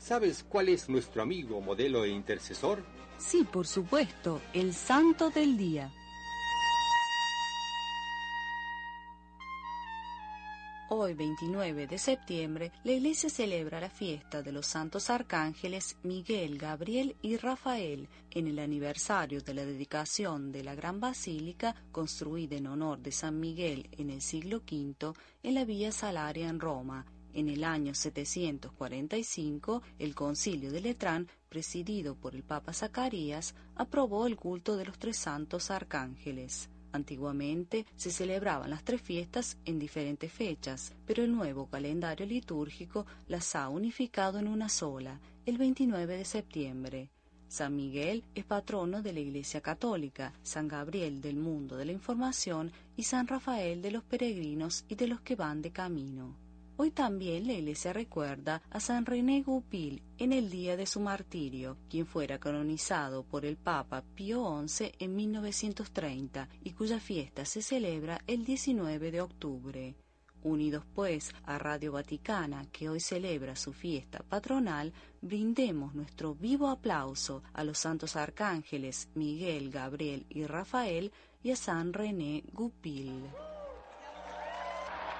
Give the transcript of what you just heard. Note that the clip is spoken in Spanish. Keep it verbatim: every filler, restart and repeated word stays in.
¿Sabes cuál es nuestro amigo, modelo e intercesor? Sí, por supuesto, el santo del día. Hoy, veintinueve de septiembre, la Iglesia celebra la fiesta de los santos arcángeles Miguel, Gabriel y Rafael, en el aniversario de la dedicación de la Gran Basílica, construida en honor de San Miguel en el siglo quinto, en la Vía Salaria en Roma. En el año setecientos cuarenta y cinco, el Concilio de Letrán, presidido por el Papa Zacarías, aprobó el culto de los tres santos arcángeles. Antiguamente se celebraban las tres fiestas en diferentes fechas, pero el nuevo calendario litúrgico las ha unificado en una sola, el veintinueve de septiembre. San Miguel es patrono de la Iglesia Católica, San Gabriel del mundo de la información y San Rafael de los peregrinos y de los que van de camino. Hoy también la Iglesia recuerda a San René Goupil en el día de su martirio, quien fuera canonizado por el Papa Pío once en mil novecientos treinta y cuya fiesta se celebra el diecinueve de octubre. Unidos pues a Radio Vaticana, que hoy celebra su fiesta patronal, brindemos nuestro vivo aplauso a los santos arcángeles Miguel, Gabriel y Rafael y a San René Goupil.